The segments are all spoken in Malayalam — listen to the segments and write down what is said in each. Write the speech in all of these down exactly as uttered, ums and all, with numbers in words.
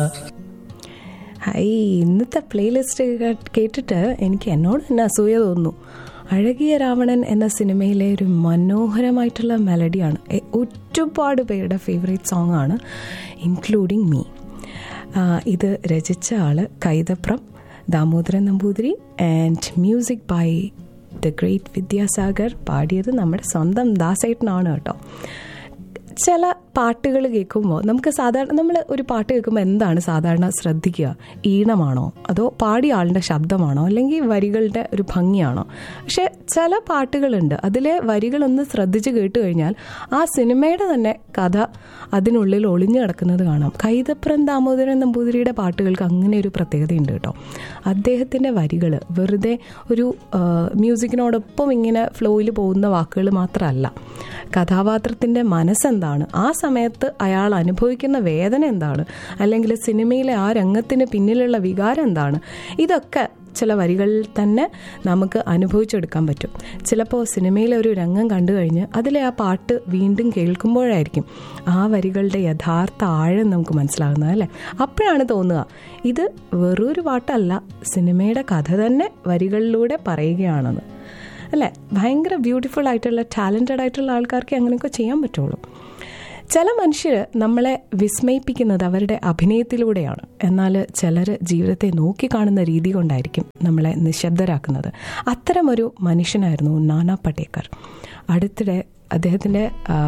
ഹൈ, ഇന്നത്തെ പ്ലേലിസ്റ്റ് കേട്ടിട്ട് എനിക്ക് എന്നോട് തന്നെ അസൂയ തോന്നുന്നു. അഴകിയ രാവണൻ എന്ന സിനിമയിലെ ഒരു മനോഹരമായിട്ടുള്ള മെലഡിയാണ്. ഒരുപാട് പേരുടെ ഫേവറേറ്റ് സോങ് ആണ്, ഇൻക്ലൂഡിങ് മീ. ഇത് രചിച്ച ആള് Kaithapram Damodaran Namboothiri and music by the great Vidyasagar. പാടിയത് നമ്മുടെ സ്വന്തം ദാസേട്ടനാണ് കേട്ടോ. ചില പാട്ടുകൾ കേൾക്കുമ്പോൾ നമുക്ക് സാധാരണ നമ്മൾ ഒരു പാട്ട് കേൾക്കുമ്പോൾ എന്താണ് സാധാരണ ശ്രദ്ധിക്കുക? ഈണമാണോ, അതോ പാടിയ ആളുടെ ശബ്ദമാണോ, അല്ലെങ്കിൽ വരികളുടെ ഒരു ഭംഗിയാണോ? പക്ഷെ ചില പാട്ടുകളുണ്ട്, അതിലെ വരികളൊന്ന് ശ്രദ്ധിച്ച് കേട്ട് കഴിഞ്ഞാൽ ആ സിനിമയുടെ തന്നെ കഥ അതിനുള്ളിൽ ഒളിഞ്ഞു കിടക്കുന്നത് കാണാം. കൈതപ്രം ദാമോദരൻ നമ്പൂതിരിയുടെ പാട്ടുകൾക്ക് അങ്ങനെ ഒരു പ്രത്യേകതയുണ്ട് കേട്ടോ. അദ്ദേഹത്തിൻ്റെ വരികൾ വെറുതെ ഒരു മ്യൂസിക്കിനോടൊപ്പം ഇങ്ങനെ ഫ്ലോയിൽ പോകുന്ന വാക്കുകൾ മാത്രമല്ല, കഥാപാത്രത്തിൻ്റെ മനസ്സെന്താണ്, ആ സമയത്ത് അയാൾ അനുഭവിക്കുന്ന വേദന എന്താണ്, അല്ലെങ്കിൽ സിനിമയിലെ ആ രംഗത്തിന് പിന്നിലുള്ള വികാരം എന്താണ്, ഇതൊക്കെ ചില വരികളിൽ തന്നെ നമുക്ക് അനുഭവിച്ചെടുക്കാൻ പറ്റും. ചിലപ്പോൾ സിനിമയിലെ ഒരു രംഗം കണ്ടു കഴിഞ്ഞ് അതിലെ ആ പാട്ട് വീണ്ടും കേൾക്കുമ്പോഴായിരിക്കും ആ വരികളുടെ യഥാർത്ഥ ആഴം നമുക്ക് മനസ്സിലാകുന്നത്, അല്ലേ? അപ്പോഴാണ് തോന്നുക ഇത് വെറൊരു പാട്ടല്ല, സിനിമയുടെ കഥ തന്നെ വരികളിലൂടെ പറയുകയാണെന്ന്, അല്ലേ? ഭയങ്കര ബ്യൂട്ടിഫുൾ ആയിട്ടുള്ള ടാലൻറ്റഡ് ആയിട്ടുള്ള ആൾക്കാർക്ക് അങ്ങനെയൊക്കെ ചെയ്യാൻ പറ്റുള്ളൂ. ചില മനുഷ്യർ നമ്മളെ വിസ്മയിപ്പിക്കുന്നത് അവരുടെ അഭിനയത്തിലൂടെയാണ്. എന്നാൽ ചിലർ ജീവിതത്തെ നോക്കിക്കാണുന്ന രീതി കൊണ്ടായിരിക്കും നമ്മളെ നിശബ്ദരാക്കുന്നത്. അത്തരമൊരു മനുഷ്യനായിരുന്നു നാനാ പടേക്കർ. അടുത്തിടെ അദ്ദേഹത്തിൻ്റെ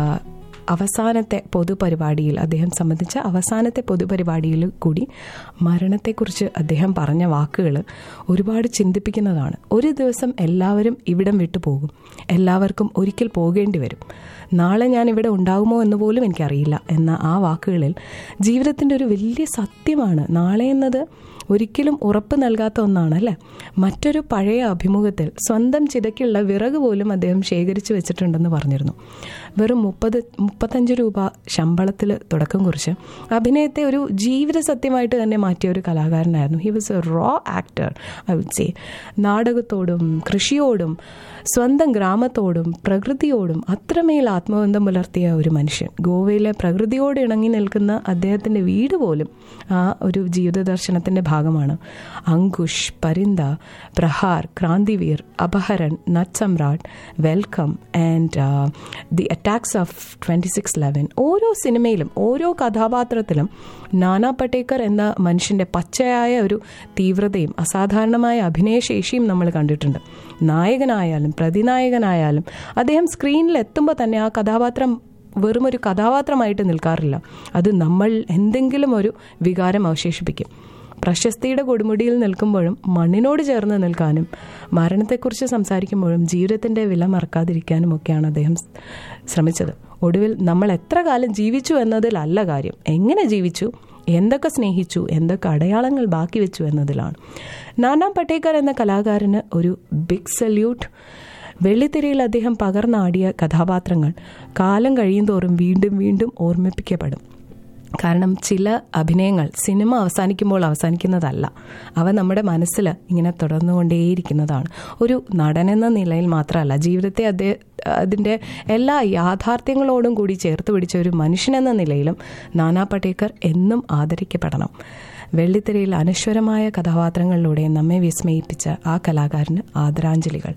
അവസാനത്തെ പൊതുപരിപാടിയിൽ അദ്ദേഹം സംബന്ധിച്ച അവസാനത്തെ പൊതുപരിപാടിയിൽ കൂടി മരണത്തെക്കുറിച്ച് അദ്ദേഹം പറഞ്ഞ വാക്കുകൾ ഒരുപാട് ചിന്തിപ്പിക്കുന്നതാണ്. ഒരു ദിവസം എല്ലാവരും ഇവിടം വിട്ടു പോകും, എല്ലാവർക്കും ഒരിക്കൽ പോകേണ്ടി വരും, നാളെ ഞാൻ ഇവിടെ ഉണ്ടാകുമോ എന്ന് പോലും എനിക്കറിയില്ല എന്ന ആ വാക്കുകളിൽ ജീവിതത്തിൻ്റെ ഒരു വലിയ സത്യമാണ്. നാളെ എന്നത് ഒരിക്കലും ഉറപ്പ് നൽകാത്ത ഒന്നാണ്, അല്ലേ? മറ്റൊരു പഴയ അഭിമുഖത്തിൽ സ്വന്തം ചിതയ്ക്കുള്ള വിറക് പോലും അദ്ദേഹം ശേഖരിച്ചു വെച്ചിട്ടുണ്ടെന്ന് പറഞ്ഞിരുന്നു. വെറും മുപ്പത് മുപ്പത്തഞ്ച് രൂപ ശമ്പളത്തിൽ തുടക്കം കുറിച്ച് അഭിനയത്തെ ഒരു ജീവിത സത്യമായിട്ട് തന്നെ മാറ്റിയ ഒരു കലാകാരനായിരുന്നു. He was A raw actor, I would say. നാടകത്തോടും കൃഷിയോടും സ്വന്തം ഗ്രാമത്തോടും പ്രകൃതിയോടും അത്രമേൽ ആത്മബന്ധം പുലർത്തിയ ഒരു മനുഷ്യൻ. ഗോവയിലെ പ്രകൃതിയോട് ഇണങ്ങി നിൽക്കുന്ന അദ്ദേഹത്തിൻ്റെ വീട് പോലും ആ ഒരു ജീവിത ദർശനത്തിൻ്റെ ഭാഗമാണ്. അങ്കുഷ്, പരിന്ത, പ്രഹാർ, ക്രാന്തിവീർ, അപഹരൺ, നട്ട് സമ്രാട്ട്, welcome and the attacks of twenty six eleven. ഓരോ സിനിമയിലും ഓരോ കഥാപാത്രത്തിലും നാനാ പടേക്കർ എന്ന മനുഷ്യൻ്റെ പച്ചയായ ഒരു തീവ്രതയും അസാധാരണമായ അഭിനയശേഷിയും നമ്മൾ കണ്ടിട്ടുണ്ട്. നായകനായാലും പ്രതിനായകനായാലും അദ്ദേഹം സ്ക്രീനിൽ എത്തുമ്പോൾ തന്നെ ആ കഥാപാത്രം വെറുമൊരു കഥാപാത്രമായിട്ട് നിൽക്കാറില്ല, അത് നമ്മൾ എന്തെങ്കിലും ഒരു വികാരം അവശേഷിപ്പിക്കും. പ്രശസ്തിയുടെ കൊടുമുടിയിൽ നിൽക്കുമ്പോഴും മണ്ണിനോട് ചേർന്ന് നിൽക്കാനും മരണത്തെക്കുറിച്ച് സംസാരിക്കുമ്പോഴും ജീവിതത്തിൻ്റെ വില മറക്കാതിരിക്കാനും ഒക്കെയാണ് അദ്ദേഹം ശ്രമിച്ചത്. ഒടുവിൽ നമ്മൾ എത്ര കാലം ജീവിച്ചു എന്നതിലല്ല കാര്യം, എങ്ങനെ ജീവിച്ചു, എന്തൊക്കെ സ്നേഹിച്ചു, എന്തൊക്കെ അടയാളങ്ങൾ ബാക്കി വെച്ചു എന്നതിലാണ്. നാനാ പടേക്കർ എന്ന കലാകാരന് ഒരു ബിഗ് സല്യൂട്ട്. വെള്ളിത്തിരയിൽ അദ്ദേഹം പകർന്നാടിയ കഥാപാത്രങ്ങൾ കാലം കഴിയുന്തോറും വീണ്ടും വീണ്ടും ഓർമ്മിപ്പിക്കപ്പെടും. കാരണം ചില അഭിനയങ്ങൾ സിനിമ അവസാനിക്കുമ്പോൾ അവസാനിക്കുന്നതല്ല, അവ നമ്മുടെ മനസ്സിൽ ഇങ്ങനെ തുടർന്നുകൊണ്ടേയിരിക്കുന്നതാണ്. ഒരു നടനെന്ന നിലയിൽ മാത്രമല്ല, ജീവിതത്തെ അദ്ദേഹം അതിൻ്റെ എല്ലാ യാഥാർത്ഥ്യങ്ങളോടും കൂടി ചേർത്ത് പിടിച്ച ഒരു മനുഷ്യനെന്ന നിലയിലും നാനാ പടേക്കർ എന്നും ആദരിക്കപ്പെടണം. വെള്ളിത്തിരയിൽ അനശ്വരമായ കഥാപാത്രങ്ങളിലൂടെ നമ്മെ വിസ്മയിപ്പിച്ച ആ കലാകാരന് ആദരാഞ്ജലികൾ.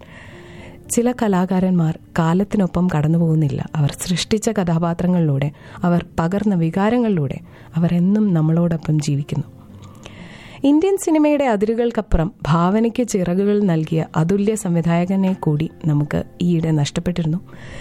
ചില കലാകാരന്മാർ കാലത്തിനൊപ്പം കടന്നു പോകുന്നില്ല, അവർ സൃഷ്ടിച്ച കഥാപാത്രങ്ങളിലൂടെ, അവർ പകർന്ന വികാരങ്ങളിലൂടെ അവർ എന്നും നമ്മളോടൊപ്പം ജീവിക്കുന്നു. ഇന്ത്യൻ സിനിമയുടെ അതിരുകൾക്കപ്പുറം ഭാവനയ്ക്ക് ചിറകുകൾ നൽകിയ അതുല്യ സംവിധായകനെ കൂടി നമുക്ക് ഈയിടെ നഷ്ടപ്പെട്ടിരുന്നു.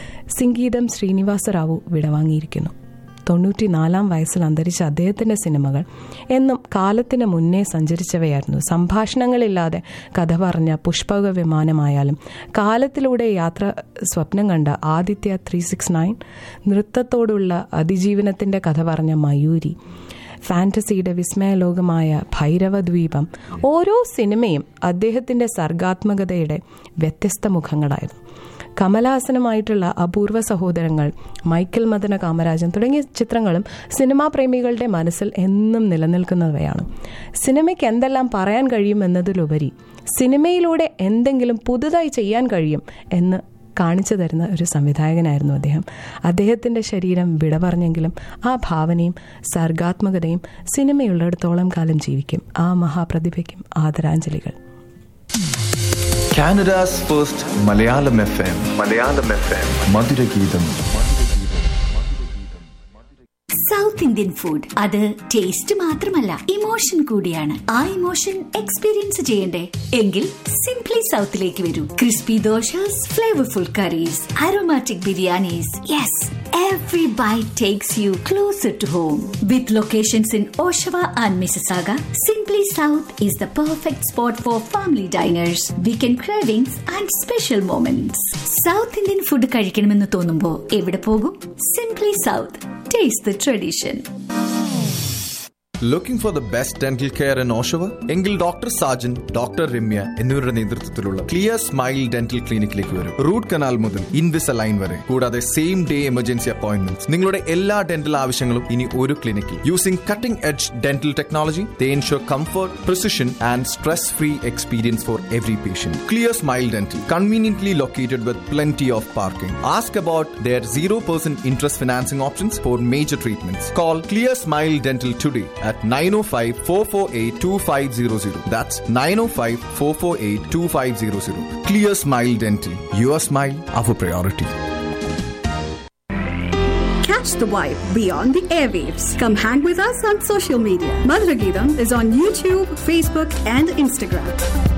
സംഗീതം ശ്രീനിവാസ റാവു വിടവാങ്ങിയിരിക്കുന്നു. തൊണ്ണൂറ്റിനാലാം വയസ്സിൽ അന്തരിച്ച അദ്ദേഹത്തിൻ്റെ സിനിമകൾ എന്നും കാലത്തിന് മുന്നേ സഞ്ചരിച്ചവയായിരുന്നു. സംഭാഷണങ്ങളില്ലാതെ കഥ പറഞ്ഞ പുഷ്പക വിമാനമായാലും, കാലത്തിലൂടെ യാത്ര സ്വപ്നം കണ്ട ആദിത്യ ത്രീ സിക്സ് നയൻ, നൃത്തത്തോടുള്ള അതിജീവനത്തിൻ്റെ കഥ പറഞ്ഞ മയൂരി, ഫാൻറ്റസിയുടെ വിസ്മയലോകമായ ഭൈരവദ്വീപം, ഓരോ സിനിമയും അദ്ദേഹത്തിൻ്റെ സർഗാത്മകതയുടെ വ്യത്യസ്ത മുഖങ്ങളായിരുന്നു. കമലഹാസനുമായിട്ടുള്ള അപൂർവ സഹോദരങ്ങൾ, മൈക്കൽ മദന കാമരാജൻ തുടങ്ങിയ ചിത്രങ്ങളും സിനിമാ പ്രേമികളുടെ മനസ്സിൽ എന്നും നിലനിൽക്കുന്നവയാണ്. സിനിമയ്ക്ക് എന്തെല്ലാം പറയാൻ കഴിയും എന്നതിലുപരി സിനിമയിലൂടെ എന്തെങ്കിലും പുതുതായി ചെയ്യാൻ കഴിയും എന്ന് കാണിച്ചു തരുന്ന ഒരു സംവിധായകനായിരുന്നു അദ്ദേഹം. അദ്ദേഹത്തിൻ്റെ ശരീരം വിട പറഞ്ഞെങ്കിലും ആ ഭാവനയും സർഗാത്മകതയും സിനിമയുള്ളിടത്തോളം കാലം ജീവിക്കും. ആ മഹാപ്രതിഭയ്ക്കും ആദരാഞ്ജലികൾ. Canada's first Malayalam F M. Malayalam F M. Madhurageetham. South Indian food അത് ടേസ്റ്റ് മാത്രമല്ല, ഇമോഷൻ കൂടിയാണ്. ആ ഇമോഷൻ എക്സ്പീരിയൻസ് ചെയ്യണ്ടേ? എങ്കിൽ സിംപ്ലി സൗത്തിലേക്ക് വരൂ. Crispy dosas, flavourful കറീസ്, aromatic biryanis. Yes, every bite takes you closer to home. With locations in Oshawa and Mississauga, Simply South is the perfect spot for family diners, weekend cravings and special moments. South Indian food കഴിക്കണമെന്ന് തോന്നുമ്പോ എവിടെ പോകും? Simply South. Taste the tradition. Looking for the best dental care in Oshawa? എങ്കിൽ ഡോക്ടർ സാജൻ, ഡോക്ടർ രമ്യ എന്നിവരുടെ നേതൃത്വത്തിലുള്ള ക്ലിയർ സ്മൈൽ ഡെന്റൽ ക്ലിനിക്കിലേക്ക് വരും. റൂട്ട് കനാൽ മുതൽ ഇൻവിസലൈൻ വരെ, കൂടാതെ സെയിം ഡേ എമർജൻസി അപ്പോയിന്റ്മെന്റ്സ്. നിങ്ങളുടെ എല്ലാ ഡെന്റൽ ആവശ്യങ്ങളും ഇനി ഒരു ക്ലിനിക്കിൽ. Using cutting edge dental technology, they ensure comfort, precision and stress-free experience for every patient. Clear Smile Dental, conveniently located with plenty of parking. Ask about their zero percent interest financing options for major treatments. Call Clear Smile Dental today at nine oh five, four four eight, two five zero zero. That's nine oh five, four four eight, two five zero zero. Clear Smile Dental. Your smile, our priority. Catch the vibe beyond the airwaves. Come hang with us on social media. Madhurageetham is on YouTube, Facebook and Instagram.